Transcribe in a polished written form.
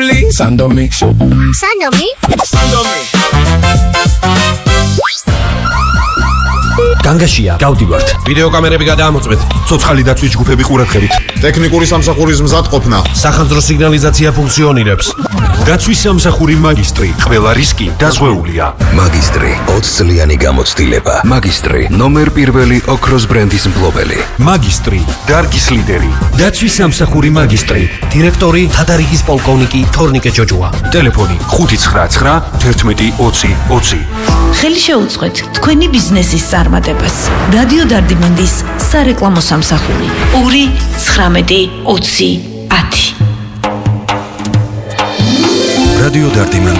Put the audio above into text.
გული სანდომი განგაშია, გავდივართ. ვიდეო კამერები გადაამოწმეთ. ცოცხალი დაცვის ჯგუფები ყურადღებით. ტექნიკური სამსახურის მზადყოფნა. სახანძრო სიგნალიზაცია ფუნქციონირებს. დაცვის სამსახური მაგისტრი. ყველა რისკი დაზღვეულია. მაგისტრი 20 წლიანი გამოცდილება. მაგისტრი ნომერ პირველი ოქროს ბრენდის მფლობელი. მაგისტრი დარგის ლიდერი. დაცვის სამსახური მაგისტრი. დირექტორი თადარიგის პოლკოვნიკი თორნიკე ჯოჯუა. ტელეფონი 599 11 20 20. ხელი შეუწყეთ თქვენი ბიზნესის წარმატებას. რადიო დარდიმანდის სარეკლამო სამსახური 2 19 20 10. რადიო დარდიმანდი